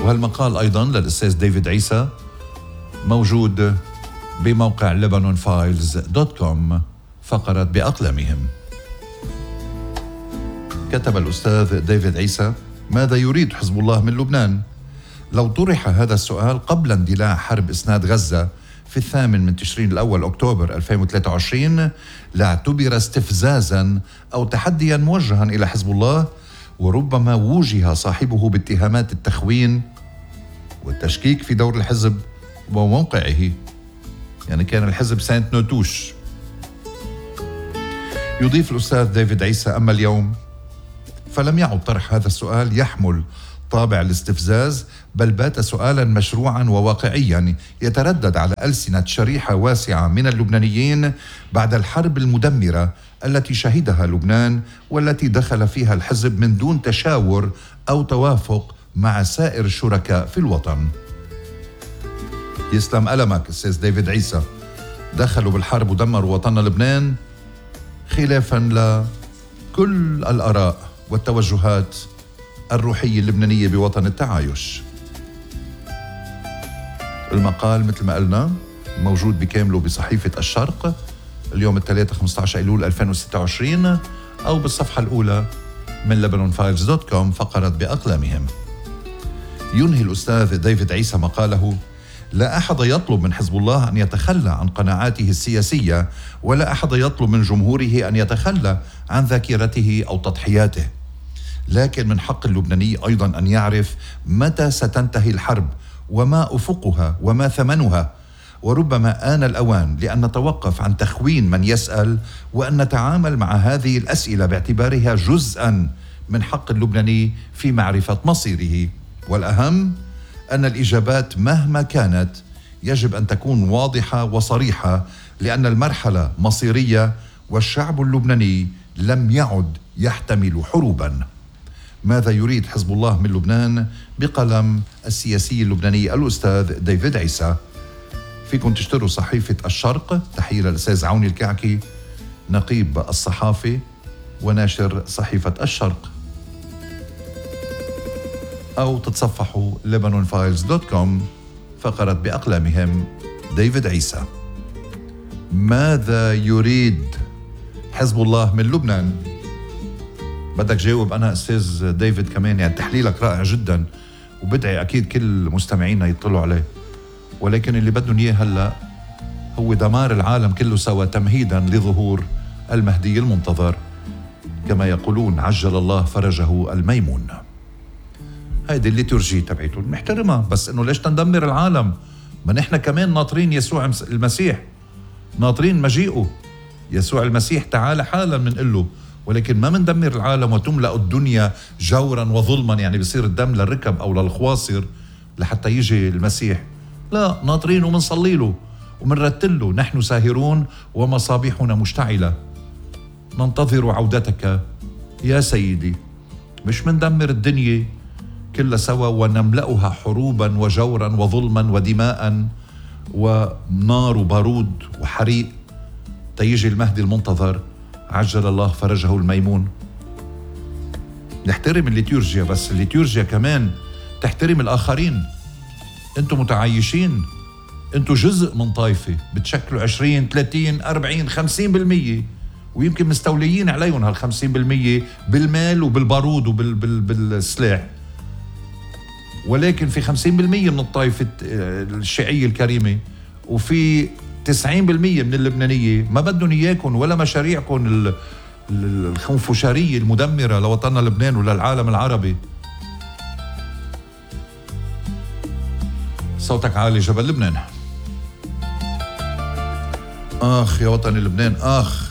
وهالمقال أيضا للأستاذ ديفيد عيسى موجود بموقع lebanonfiles.com فقرة بأقلامهم. كتب الأستاذ ديفيد عيسى: ماذا يريد حزب الله من لبنان؟ لو طرح هذا السؤال قبل اندلاع حرب إسناد غزة في 8 تشرين الأول أكتوبر 2023 لاعتبر استفزازا أو تحديا موجها إلى حزب الله، وربما وجه صاحبه باتهامات التخوين والتشكيك في دور الحزب وموقعه. يعني كان الحزب سانت نوتوش. يضيف الأستاذ ديفيد عيسى: أما اليوم فلم يعد طرح هذا السؤال يحمل طابع الاستفزاز، بل بات سؤالا مشروعا وواقعيا يتردد على ألسنة شريحة واسعة من اللبنانيين بعد الحرب المدمرة التي شهدها لبنان، والتي دخل فيها الحزب من دون تشاور أو توافق مع سائر الشركاء في الوطن. يسلم ألمك أستاذ ديفيد عيسى. دخلوا بالحرب ودمروا وطننا لبنان خلافا لكل الآراء والتوجهات الروحية اللبنانية بوطن التعايش. المقال مثل ما قلنا موجود بكامله بصحيفة الشرق اليوم الثلاثاء 15 أيلول 2026 أو بالصفحة الأولى من lebanonfiles.com فقرة بأقلامهم. ينهي الأستاذ ديفيد عيسى مقاله: لا أحد يطلب من حزب الله أن يتخلى عن قناعاته السياسية، ولا أحد يطلب من جمهوره أن يتخلى عن ذاكرته أو تضحياته، لكن من حق اللبناني أيضا أن يعرف متى ستنتهي الحرب وما أفقها وما ثمنها، وربما آن الأوان لأن نتوقف عن تخوين من يسأل، وأن نتعامل مع هذه الأسئلة باعتبارها جزءا من حق اللبناني في معرفة مصيره. والأهم أن الإجابات مهما كانت يجب أن تكون واضحة وصريحة، لأن المرحلة مصيرية والشعب اللبناني لم يعد يحتمل حروبا. ماذا يريد حزب الله من لبنان؟ بقلم السياسي اللبناني الأستاذ ديفيد عيسى. فيكم تشتروا صحيفة الشرق، تحية للأستاذ عوني الكعكي نقيب الصحافة وناشر صحيفة الشرق، أو تتصفحوا lebanonfiles.com فقرة بأقلامهم ديفيد عيسى. ماذا يريد حزب الله من لبنان؟ بدك جاوب أنا أستاذ ديفيد كمان، يعني تحليلك رائع جدا وبدعي أكيد كل مستمعينا يطلعوا عليه، ولكن اللي بدهم إياه هلأ هو دمار العالم كله سوا تمهيدا لظهور المهدي المنتظر، كما يقولون عجل الله فرجه الميمون. هيدي الليتورجي تبعيته نحترمها، بس إنه ليش تندمر العالم؟ ما نحن كمان ناطرين يسوع المسيح، ناطرين مجيئه. يسوع المسيح تعالى حالا منقول له، ولكن ما مندمر العالم وتملأ الدنيا جورا وظلما، يعني بصير الدم للركب أو للخواصر لحتى يجي المسيح. لا، ناطرين ومنصلي له ومنرتل له: نحن ساهرون ومصابيحنا مشتعلة ننتظر عودتك يا سيدي. مش مندمر الدنيا كلها سوا ونملأها حروبا وجورا وظلما ودماء ونار وبارود وحريق تيجي المهدي المنتظر عجل الله فرجه الميمون. نحترم الليتورجيا، بس الليتورجيا كمان تحترم الآخرين. انتم متعايشين، انتم جزء من طائفة بتشكلوا 20 30 40 50%، ويمكن مستوليين عليهم هال50% بالمال وبالبارود وبالسلاح، ولكن في 50% من الطائفة الشيعية الكريمة وفي 90% من اللبنانية ما بدهم إياكم ولا مشاريعكم الخنفشارية المدمرة لوطننا لبنان وللعالم العربي. صوتك عالي جبل لبنان. آخ يا وطني لبنان آخ.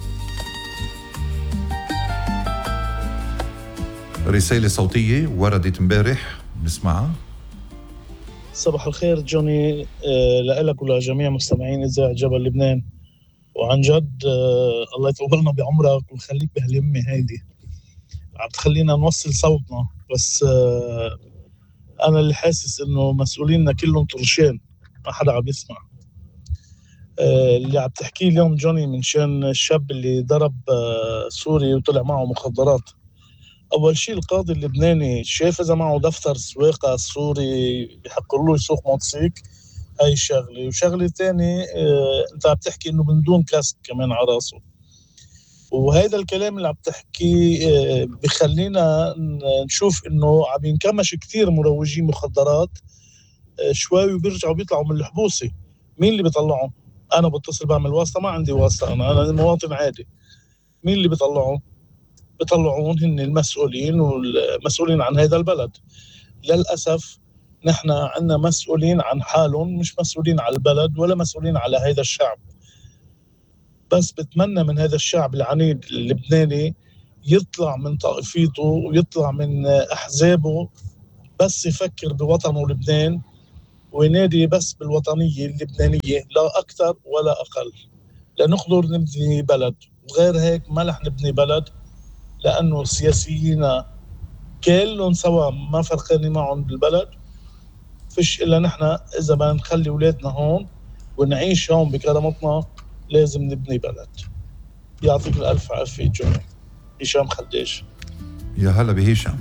رسالة صوتية وردت امبارح نسمعها. صباح الخير جوني، لك ولجميع مستمعين إذاعة جبل لبنان، وعن جد الله يطولنا بعمرك ويخليك بهاليمة هيدي، عم تخلينا نوصل صوتنا، بس أنا اللي حاسس إنه مسؤوليننا كلهم طرشين، ما حدا عم يسمع. اللي عم تحكيه اليوم جوني من شان الشاب اللي ضرب سوري وطلع معه مخدرات، أول شيء القاضي اللبناني شاف إذا معه دفتر سواقة سوري بحق له يسوق موتوسيكل، هاي الشغلة. وشغلة تاني أنت عم تحكي إنه من دون كاسك كمان على راسه، وهذا الكلام اللي عم تحكيه بخلينا نشوف إنه عم ينكمش كتير مروجين مخدرات شوي وبيرجعوا بيطلعوا من الحبوسة. مين اللي بيطلعهم؟ أنا بتصل بعمل واسطة؟ ما عندي واسطة، أنا مواطن عادي. مين اللي بيطلعهم؟ بيطلعون هن المسؤولين والمسؤولين عن هذا البلد. للأسف نحن عندنا مسؤولين عن حالهم، مش مسؤولين على البلد ولا مسؤولين على هذا الشعب. بس بتمنى من هذا الشعب العنيد اللبناني يطلع من طائفيته ويطلع من أحزابه، بس يفكر بوطنه لبنان وينادي بس بالوطنية اللبنانية، لا أكثر ولا أقل، لنقدر نبني بلد. وغير هيك ما رح نبني بلد، لأنه سياسيين كلهم سوا ما فرقاني معهم بالبلد. فيش إلا نحن إذا ما نخلي أولادنا هون ونعيش هون بكرامتنا لازم نبني بلد. يعطيك الألف عافية جوني. هشام خديش. يا هلا بهشام.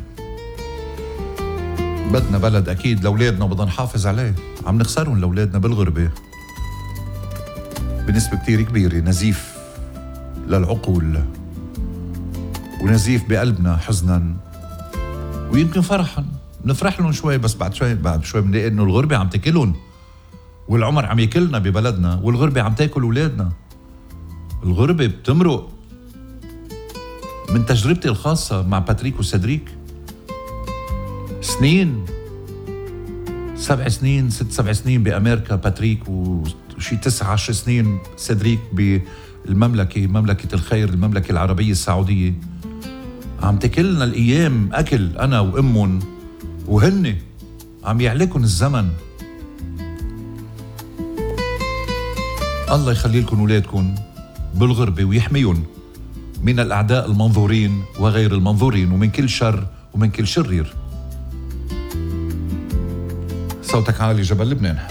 بدنا بلد أكيد لأولادنا وبدنا نحافظ عليه. عم نخسرهم لأولادنا بالغربة بنسبة كتير كبيرة، نزيف للعقول ونزيف بقلبنا حزنا ويمكن فرحا. بنفرح لهم شوي، بس بعد شوي بنلاقي إنه الغربة عم تاكلهم، والعمر عم ياكلنا ببلدنا، والغربة عم تاكل أولادنا. الغربة بتمرق. من تجربتي الخاصة مع باتريك وسيدريك، سنين 7 سنين 6-7 سنين بأمريكا باتريك، وشي 9-10 سنين سيدريك بالمملكة، مملكة الخير، المملكة العربية السعودية. عم تاكلنا الأيام أكل أنا وأمهم، وهن عم يعلكن الزمن. الله يخلي لكم أولادكم بالغربة ويحميهم من الأعداء المنظورين وغير المنظورين، ومن كل شر ومن كل شرير. صوتك عالي جبل لبنان.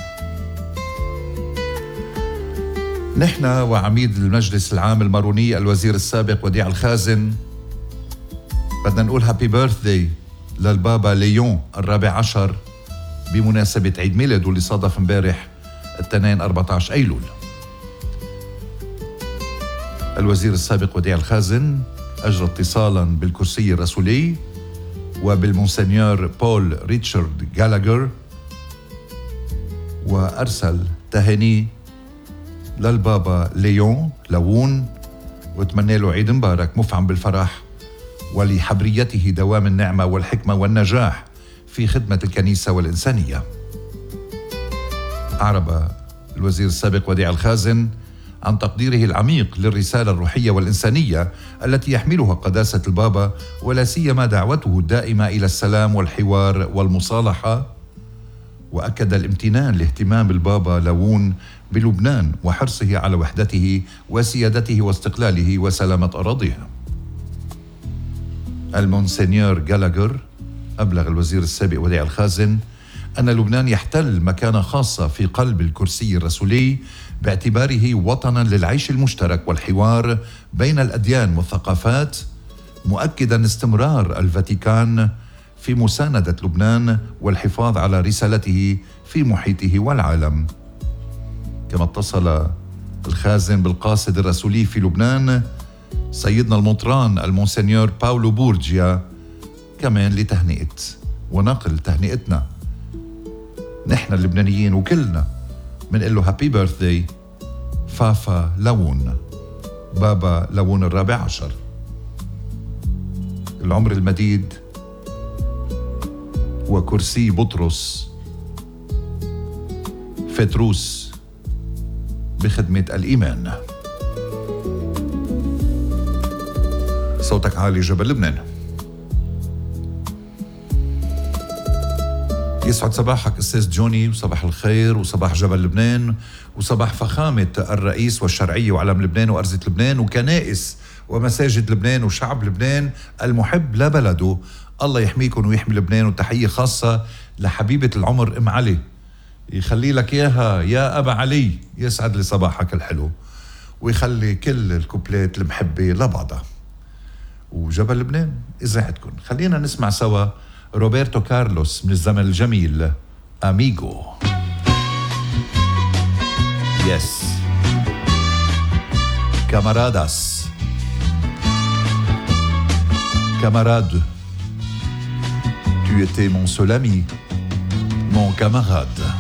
نحن وعميد المجلس العام الماروني الوزير السابق وديع الخازن بدنا نقول هابي بيرثدي للبابا ليون 14 بمناسبة عيد ميلاده اللي صادف امبارح الاثنين 14 أيلول. الوزير السابق وديع الخازن أجرى اتصالا بالكرسي الرسولي وبالمونسنيور بول ريتشارد جالاغر، وأرسل تهاني للبابا ليون وتمنى له عيد مبارك مفعم بالفرح، ولحبريته دوام النعمة والحكمة والنجاح في خدمة الكنيسة والإنسانية. أعرب الوزير السابق وديع الخازن عن تقديره العميق للرسالة الروحية والإنسانية التي يحملها قداسة البابا، ولا سيما دعوته الدائمة إلى السلام والحوار والمصالحة. وأكد الامتنان لاهتمام البابا ليون بلبنان وحرصه على وحدته وسيادته واستقلاله وسلامة أراضيها. المونسنيور جالاغر أبلغ الوزير السابق وديع الخازن أن لبنان يحتل مكانة خاصة في قلب الكرسي الرسولي باعتباره وطنا للعيش المشترك والحوار بين الأديان والثقافات، مؤكدا استمرار الفاتيكان في مساندة لبنان والحفاظ على رسالته في محيطه والعالم. كما اتصل الخازن بالقاصد الرسولي في لبنان سيدنا المطران المونسنيور باولو بورجيا كمان لتهنئة ونقل تهنئتنا نحن اللبنانيين وكلنا، منقل له هابي بيرثدي فافا ليون، بابا ليون 14. العمر المديد وكرسي بطرس فتروس بخدمة الإيمان. صوتك عالي جبل لبنان. يسعد صباحك أستاذ جوني، وصباح الخير وصباح جبل لبنان وصباح فخامة الرئيس والشرعية وعلم لبنان وأرزة لبنان وكنائس ومساجد لبنان وشعب لبنان المحب لبلده. الله يحميكم ويحمي لبنان. وتحية خاصة لحبيبة العمر أم علي، يخلي لك إياها يا أبا علي. يسعد لي صباحك الحلو ويخلي كل الكوبلات المحبة لبعضها. وجبل لبنان إذا حتكون. خلينا نسمع سوا روبرتو كارلوس من الزمن الجميل أميغو. يس كاماراداس camarade, tu étais mon seul ami, mon camarade.